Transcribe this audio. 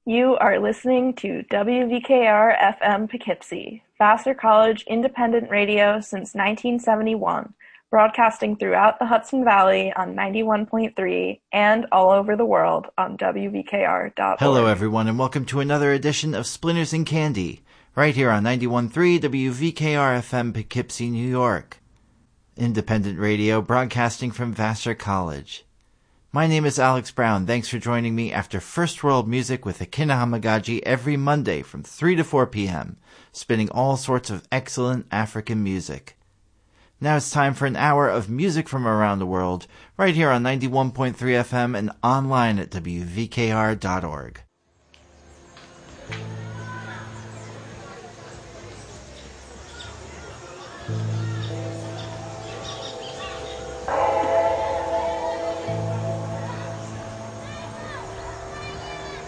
You are listening to WVKR FM Poughkeepsie, Vassar College independent radio since 1971, broadcasting throughout the Hudson Valley on 91.3 and all over the world on WVKR.org. Hello, everyone, and welcome to another edition of Splinters and Candy, right here on 91.3 WVKR FM Poughkeepsie, New York. Independent radio broadcasting from Vassar College. My name is Alex Brown. Thanks for joining me after First World Music with Akina Hamagaji every Monday from 3 to 4 p.m., spinning all sorts of excellent African music. Now it's time for an hour of music from around the world, right here on 91.3 FM and online at WVKR.org.